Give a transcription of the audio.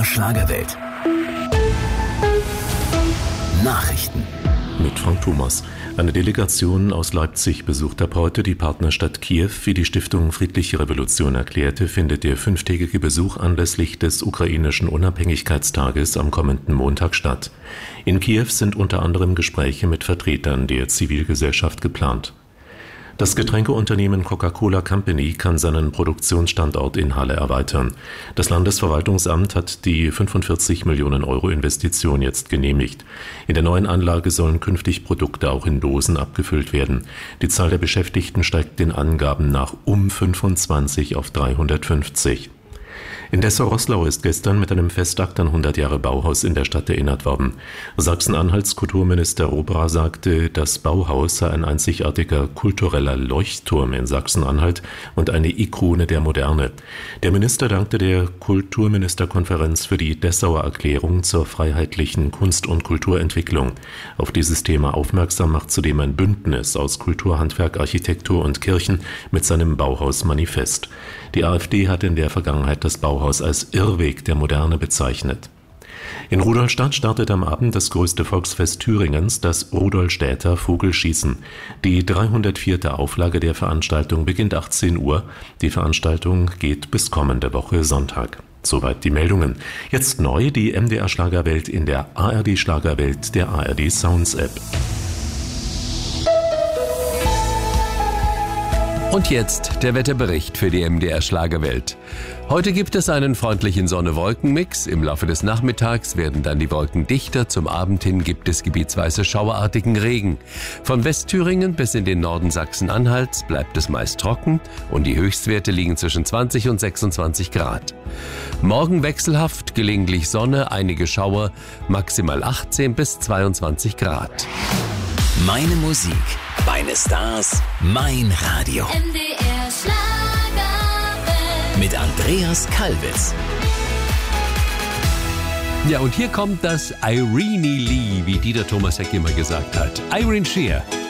Schlagerwelt. Nachrichten. Mit Frank Thomas. Eine Delegation aus Leipzig besucht ab heute die Partnerstadt Kiew. Wie die Stiftung Friedliche Revolution erklärte, findet der 5-tägige Besuch anlässlich des ukrainischen Unabhängigkeitstages am kommenden Montag statt. In Kiew sind unter anderem Gespräche mit Vertretern der Zivilgesellschaft geplant. Das Getränkeunternehmen Coca-Cola Company kann seinen Produktionsstandort in Halle erweitern. Das Landesverwaltungsamt hat die 45 Millionen Euro Investition jetzt genehmigt. In der neuen Anlage sollen künftig Produkte auch in Dosen abgefüllt werden. Die Zahl der Beschäftigten steigt den Angaben nach um 25 auf 350. In Dessau-Roßlau ist gestern mit einem Festakt an 100 Jahre Bauhaus in der Stadt erinnert worden. Sachsen-Anhalts Kulturminister Robra sagte, das Bauhaus sei ein einzigartiger kultureller Leuchtturm in Sachsen-Anhalt und eine Ikone der Moderne. Der Minister dankte der Kulturministerkonferenz für die Dessauer Erklärung zur freiheitlichen Kunst- und Kulturentwicklung. Auf dieses Thema aufmerksam macht zudem ein Bündnis aus Kultur, Handwerk, Architektur und Kirchen mit seinem Bauhaus-Manifest. Die AfD hat in der Vergangenheit das Bauhaus als Irrweg der Moderne bezeichnet. In Rudolstadt startet am Abend das größte Volksfest Thüringens, das Rudolstädter Vogelschießen. Die 304. Auflage der Veranstaltung beginnt 18 Uhr. Die Veranstaltung geht bis kommende Woche Sonntag. Soweit die Meldungen. Jetzt neu die MDR Schlagerwelt in der ARD Schlagerwelt der ARD Sounds App. Und jetzt der Wetterbericht für die MDR Schlagerwelt. Heute gibt es einen freundlichen Sonne-Wolken-Mix. Im Laufe des Nachmittags werden dann die Wolken dichter. Zum Abend hin gibt es gebietsweise schauerartigen Regen. Von Westthüringen bis in den Norden Sachsen-Anhalts bleibt es meist trocken und die Höchstwerte liegen zwischen 20 und 26 Grad. Morgen wechselhaft, gelegentlich Sonne, einige Schauer, maximal 18 bis 22 Grad. Meine Musik, meine Stars, mein Radio. MDR Schlagerwelt. Mit Andreas Kalbitz. Ja, und hier kommt das Irene Lee, wie Dieter Thomas Heck immer gesagt hat. Irene Shear.